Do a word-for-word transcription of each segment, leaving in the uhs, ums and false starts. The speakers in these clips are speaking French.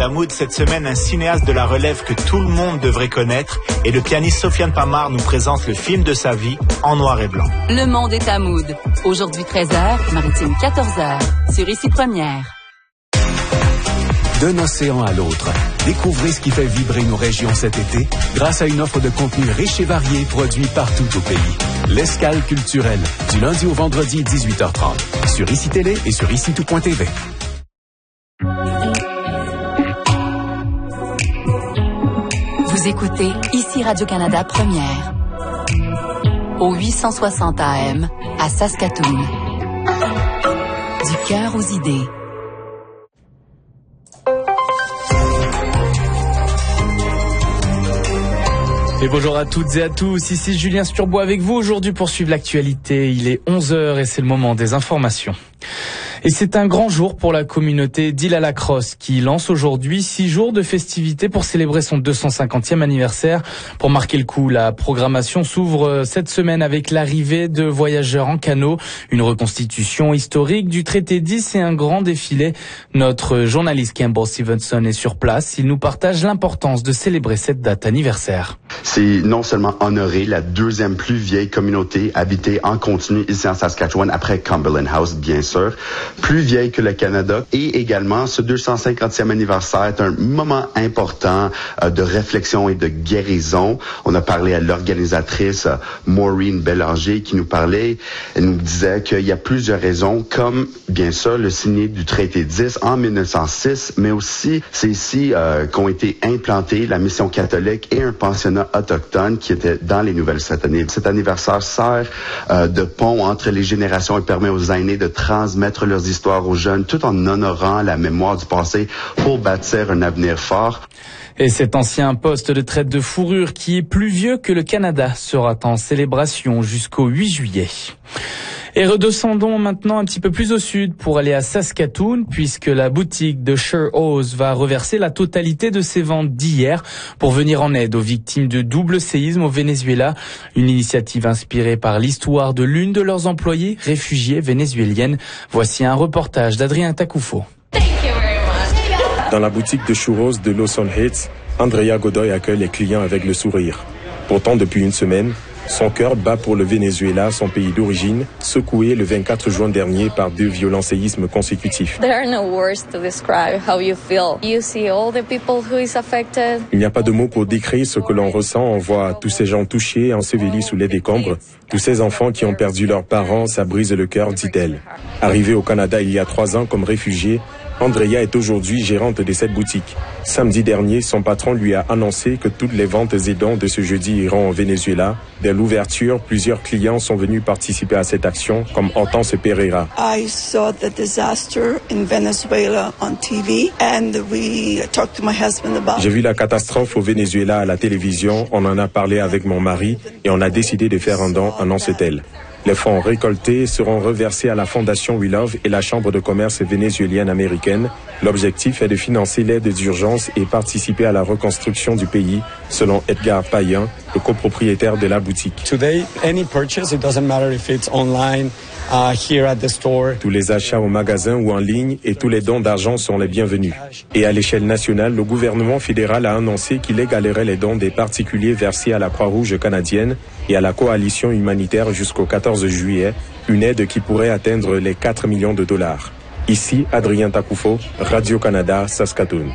Tamoud, cette semaine, un cinéaste de la relève que tout le monde devrait connaître et le pianiste Sofiane Pamar nous présente le film de sa vie en noir et blanc. Le monde est Tamoud. Aujourd'hui treize heures, Maritime quatorze heures, sur Ici Première. D'un océan à l'autre, découvrez ce qui fait vibrer nos régions cet été grâce à une offre de contenu riche et varié produit partout au pays. L'escale culturelle, du lundi au vendredi dix-huit heures trente, sur Ici Télé et sur ici tout point t v. Vous écoutez Ici Radio-Canada Première, au huit cent soixante A M, à Saskatoon. Du cœur aux idées. Et bonjour à toutes et à tous, ici Julien Sturbois avec vous aujourd'hui pour suivre l'actualité. Il est onze heures et c'est le moment des informations. Et c'est un grand jour pour la communauté d'Île-à-la-Crosse qui lance aujourd'hui six jours de festivités pour célébrer son deux cent cinquantième anniversaire. Pour marquer le coup, la programmation s'ouvre cette semaine avec l'arrivée de voyageurs en canot, une reconstitution historique du traité dix et un grand défilé. Notre journaliste Campbell Stevenson est sur place. Il nous partage l'importance de célébrer cette date anniversaire. C'est non seulement honorer la deuxième plus vieille communauté habitée en continu ici en Saskatchewan après Cumberland House, bien sûr, plus vieille que le Canada, et également ce deux cent cinquantième anniversaire est un moment important euh, de réflexion et de guérison. On a parlé à l'organisatrice euh, Maureen Bélanger qui nous parlait, elle nous disait qu'il y a plusieurs raisons, comme bien sûr le signé du traité dix en mille neuf cent six, mais aussi c'est ici euh, qu'ont été implantés la mission catholique et un pensionnat autochtone qui était dans les Nouvelles-Satannées. Cet anniversaire sert euh, de pont entre les générations et permet aux aînés de transmettre leurs histoires aux jeunes tout en honorant la mémoire du passé pour bâtir un avenir fort. Et cet ancien poste de traite de fourrure qui est plus vieux que le Canada sera en célébration jusqu'au huit juillet. Et redescendons maintenant un petit peu plus au sud pour aller à Saskatoon, puisque la boutique de Sure Oz va reverser la totalité de ses ventes d'hier pour venir en aide aux victimes de double séisme au Venezuela. Une initiative inspirée par l'histoire de l'une de leurs employées, réfugiée vénézuélienne. Voici un reportage d'Adrien Takoufo. Dans la boutique de Churros de Lawson Heights, Andrea Godoy accueille les clients avec le sourire. Pourtant, depuis une semaine, son cœur bat pour le Venezuela, son pays d'origine, secoué le vingt-quatre juin dernier par deux violents séismes consécutifs. Il n'y a pas de mots pour décrire ce que l'on ressent. On voit tous ces gens touchés, ensevelis sous les décombres. Tous ces enfants qui ont perdu leurs parents, ça brise le cœur, dit-elle. Arrivée au Canada il y a trois ans comme réfugiée, Andrea est aujourd'hui gérante de cette boutique. Samedi dernier, son patron lui a annoncé que toutes les ventes et dons de ce jeudi iront au Venezuela. Dès l'ouverture, plusieurs clients sont venus participer à cette action, comme Hortense Pereira. I saw the disaster in Venezuela on T V and we talked to my husband about. J'ai vu la catastrophe au Venezuela à la télévision, on en a parlé avec mon mari et on a décidé de faire un don, annonce-t-elle. Les fonds récoltés seront reversés à la Fondation We Love et la Chambre de commerce vénézuélienne américaine. L'objectif est de financer l'aide d'urgence et participer à la reconstruction du pays, selon Edgar Payan, le copropriétaire de la boutique. Today, any purchase, it doesn't matter if it's online, uh, here at the store. Tous les achats au magasin ou en ligne et tous les dons d'argent sont les bienvenus. Et à l'échelle nationale, le gouvernement fédéral a annoncé qu'il égalerait les dons des particuliers versés à la Croix-Rouge canadienne et à la coalition humanitaire jusqu'au quatorze juillet, une aide qui pourrait atteindre les quatre millions de dollars. Ici, Adrien Takoufo, Radio-Canada, Saskatoon.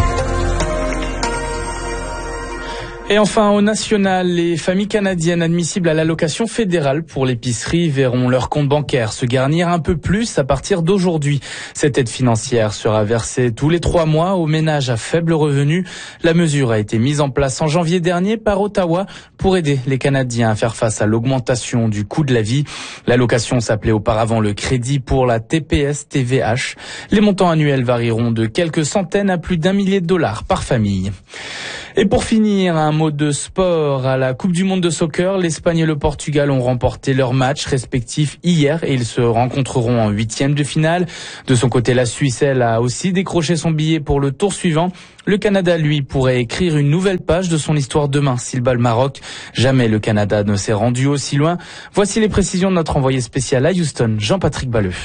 Et enfin, au national, les familles canadiennes admissibles à l'allocation fédérale pour l'épicerie verront leur compte bancaire se garnir un peu plus à partir d'aujourd'hui. Cette aide financière sera versée tous les trois mois aux ménages à faible revenu. La mesure a été mise en place en janvier dernier par Ottawa pour aider les Canadiens à faire face à l'augmentation du coût de la vie. L'allocation s'appelait auparavant le crédit pour la T P S T V H. Les montants annuels varieront de quelques centaines à plus d'un millier de dollars par famille. Et pour finir, un mot de sport. À la Coupe du Monde de soccer, l'Espagne et le Portugal ont remporté leurs matchs respectifs hier et ils se rencontreront en huitième de finale. De son côté, la Suisse, elle, a aussi décroché son billet pour le tour suivant. Le Canada, lui, pourrait écrire une nouvelle page de son histoire demain s'il bat le Maroc. Jamais le Canada ne s'est rendu aussi loin. Voici les précisions de notre envoyé spécial à Houston, Jean-Patrick Balleux.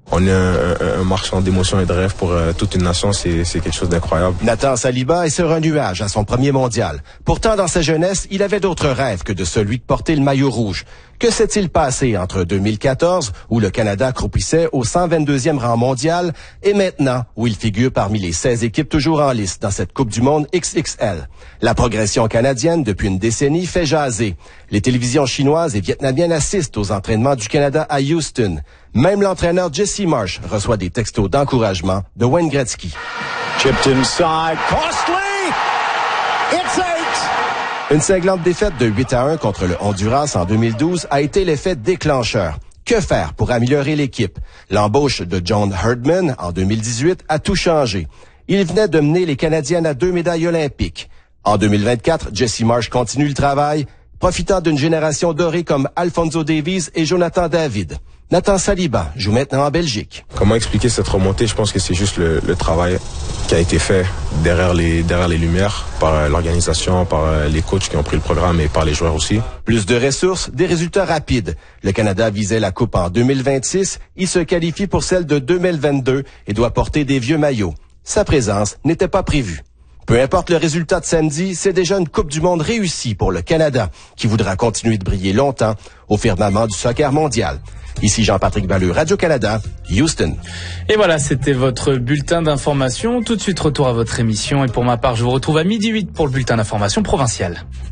On est un, un, un marchand d'émotions et de rêves pour euh, toute une nation, c'est, c'est quelque chose d'incroyable. Nathan Saliba est sur un nuage à son premier mondial. Pourtant, dans sa jeunesse, il avait d'autres rêves que de celui de porter le maillot rouge. Que s'est-il passé entre deux mille quatorze, où le Canada croupissait au cent vingt-deuxième rang mondial, et maintenant, où il figure parmi les seize équipes toujours en lice dans cette Coupe du Monde X X L? La progression canadienne, depuis une décennie, fait jaser. Les télévisions chinoises et vietnamiennes assistent aux entraînements du Canada à Houston. Même l'entraîneur Jesse Marsh reçoit des textos d'encouragement de Wayne Gretzky. Chipped inside, costly! It's eight! Une cinglante défaite de huit à un contre le Honduras en deux mille douze a été l'effet déclencheur. Que faire pour améliorer l'équipe? L'embauche de John Herdman en deux mille dix-huit a tout changé. Il venait de mener les Canadiennes à deux médailles olympiques. En deux mille vingt-quatre, Jesse Marsh continue le travail, profitant d'une génération dorée comme Alphonso Davies et Jonathan David. Nathan Saliba joue maintenant en Belgique. Comment expliquer cette remontée? Je pense que c'est juste le, le travail qui a été fait derrière les, derrière les lumières par euh, l'organisation, par euh, les coachs qui ont pris le programme et par les joueurs aussi. Plus de ressources, des résultats rapides. Le Canada visait la Coupe en deux mille vingt-six. Il se qualifie pour celle de deux mille vingt-deux et doit porter des vieux maillots. Sa présence n'était pas prévue. Peu importe le résultat de samedi, c'est déjà une Coupe du Monde réussie pour le Canada, qui voudra continuer de briller longtemps au firmament du soccer mondial. Ici Jean-Patrick Balleux, Radio-Canada, Houston. Et voilà, c'était votre bulletin d'information. Tout de suite, retour à votre émission. Et pour ma part, je vous retrouve à midi huit pour le bulletin d'information provincial.